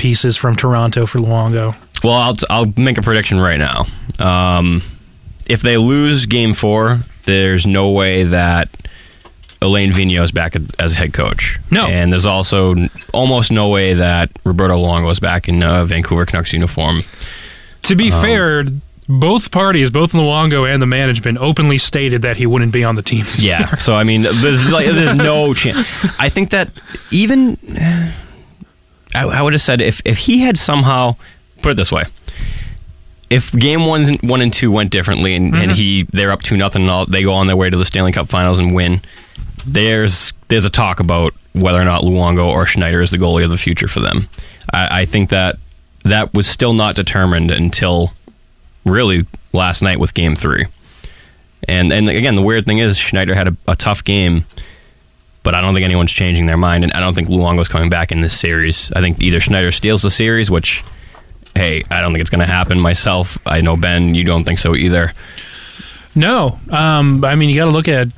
pieces from Toronto for Luongo. Well, I'll make a prediction right now. If they lose Game 4, there's no way that Alain Vigneault is back as head coach. No. And there's also almost no way that Roberto Luongo is back in Vancouver Canucks uniform. To be fair, both parties, both Luongo and the management, openly stated that he wouldn't be on the team this year. So, I mean, there's no chance. I think that even... I would have said if he had somehow... Put it this way. If Game 1 and 2 went differently and they're up 2-0, they go on their way to the Stanley Cup Finals and win, there's a talk about whether or not Luongo or Schneider is the goalie of the future for them. I think that was still not determined until really last night with Game 3. And again, the weird thing is Schneider had a tough game, but I don't think anyone's changing their mind, and I don't think Luongo's coming back in this series. I think either Schneider steals the series, which, hey, I don't think it's going to happen myself. I know, Ben, you don't think so either. No. I mean, you got to look at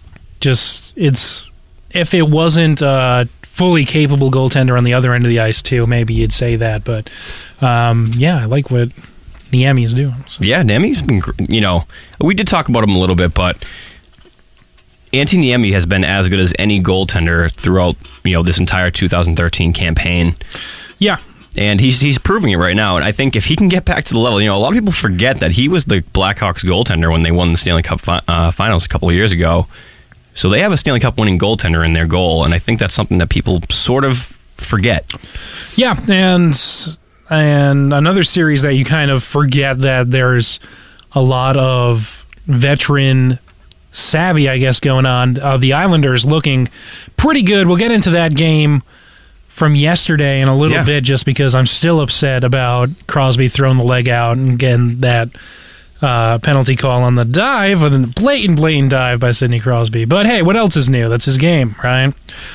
if it wasn't a fully capable goaltender on the other end of the ice, too, maybe you'd say that. But, I like what Niemi's doing. So. Yeah, Niemi's been, we did talk about him a little bit, but Antti Niemi has been as good as any goaltender throughout, this entire 2013 campaign. Yeah. And he's proving it right now. And I think if he can get back to the level, a lot of people forget that he was the Blackhawks goaltender when they won the Stanley Cup Finals a couple of years ago. So they have a Stanley Cup winning goaltender in their goal, and I think that's something that people sort of forget. Yeah, and another series that you kind of forget that there's a lot of veteran savvy, I guess, going on. The Islanders looking pretty good. We'll get into that game from yesterday in a little bit, just because I'm still upset about Crosby throwing the leg out and getting that penalty call on the dive, and then blatant dive by Sidney Crosby. But hey, what else is new? That's his game, right?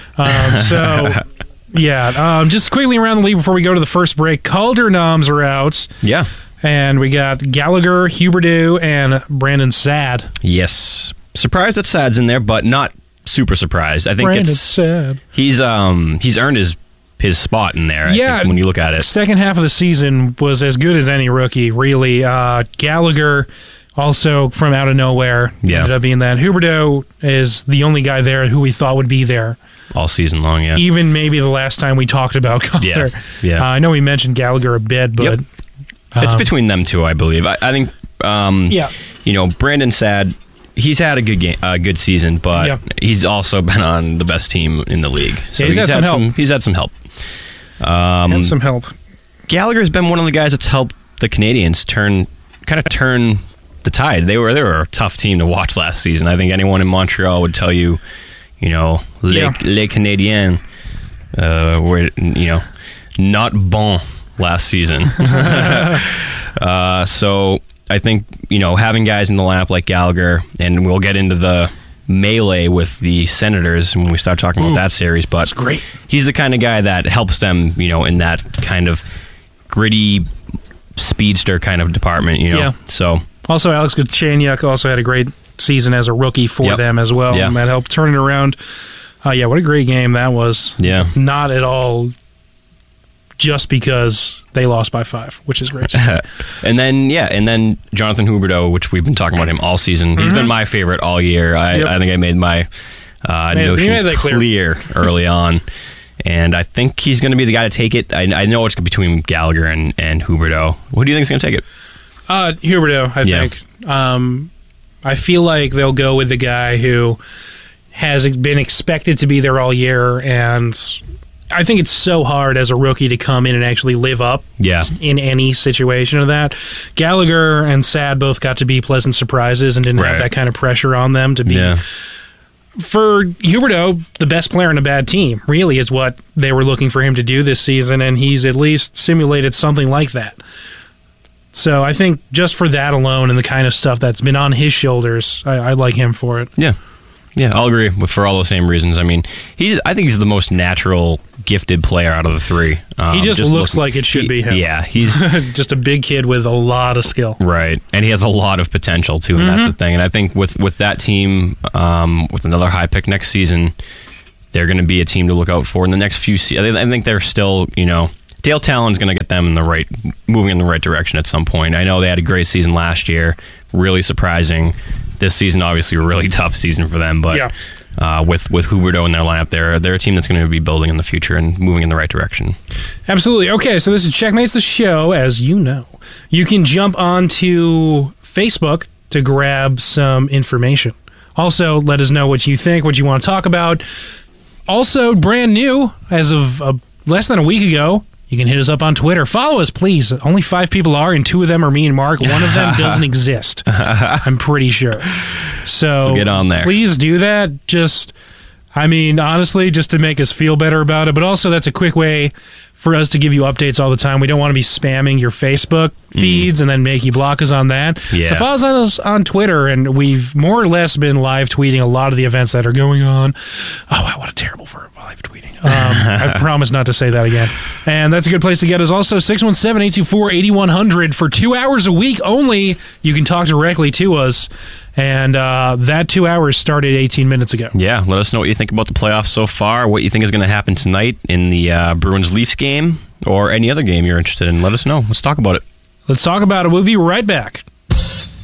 Just quickly around the league before we go to the first break. Calder noms are out. Yeah. And we got Gallagher, Huberdeau, and Brandon Saad. Yes. Surprised that Saad's in there, but not super surprised. I think Brandon Saad. He's earned his spot in there, I think, when you look at it. Second half of the season was as good as any rookie, really. Gallagher, also from out of nowhere, ended up being that. Huberdeau is the only guy there who we thought would be there. All season long, yeah. Even maybe the last time we talked about Calder. Yeah. I know we mentioned Gallagher a bit, but... it's between them two, I believe. I think, Brandon Saad... He's had a good season, but he's also been on the best team in the league. So he's had some help. He's had some help. Gallagher's been one of the guys that's helped the Canadiens turn the tide. They were a tough team to watch last season. I think anyone in Montreal would tell you, les Canadiens were not bon last season. So I think, having guys in the lineup like Gallagher, and we'll get into the melee with the Senators when we start talking about that series, but that's great. He's the kind of guy that helps them, in that kind of gritty speedster kind of department, So also Alex Galchenyuk also had a great season as a rookie for them as well, and that helped turn it around. What a great game that was. Yeah. Not at all just because they lost by 5, which is great. and then Jonathan Huberdeau, which we've been talking about him all season. He's been my favorite all year. I think I made my notions clear early on. And I think he's going to be the guy to take it. I know it's between Gallagher and Huberdeau. Who do you think is going to take it? Huberdeau, I think. I feel like they'll go with the guy who has been expected to be there all year, and I think it's so hard as a rookie to come in and actually live up in any situation of that. Gallagher and Saad both got to be pleasant surprises and didn't have that kind of pressure on them to be. Yeah. For Huberdeau, the best player in a bad team, really, is what they were looking for him to do this season, and he's at least simulated something like that. So I think just for that alone and the kind of stuff that's been on his shoulders, I like him for it. Yeah. Yeah, I'll agree for all the same reasons. I mean, I think he's the most natural, gifted player out of the three. He just looks like it should be him. Yeah, he's just a big kid with a lot of skill. Right, and he has a lot of potential, too, and that's the thing. And I think with that team, with another high pick next season, they're going to be a team to look out for in the next few seasons. I think they're still, Dale Talon's going to get them moving in the right direction at some point. I know they had a great season last year, really surprising. This season, obviously, a really tough season for them, but with Huberdeau in their lineup, they're a team that's going to be building in the future and moving in the right direction. Absolutely. Okay, so this is Checkmates the Show, as you know. You can jump onto Facebook to grab some information. Also, let us know what you think, what you want to talk about. Also, brand new, as of less than a week ago, you can hit us up on Twitter. Follow us, please. Only 5 people are, and 2 of them are me and Mark. One of them doesn't exist. I'm pretty sure. So get on there. Please do that. Honestly, just to make us feel better about it. But also, that's a quick way for us to give you updates all the time. We don't want to be spamming your Facebook feeds and then make you block us on that. Yeah. So follow us on Twitter, and we've more or less been live tweeting a lot of the events that are going on. Oh, wow, what a terrible verb, live tweeting. I promise not to say that again. And that's a good place to get us. Also, 617-824-8100 for 2 hours a week only. You can talk directly to us. And that 2 hours started 18 minutes ago. Yeah, let us know what you think about the playoffs so far, what you think is going to happen tonight in the Bruins-Leafs game, or any other game you're interested in. Let us know. Let's talk about it. Let's talk about it. We'll be right back.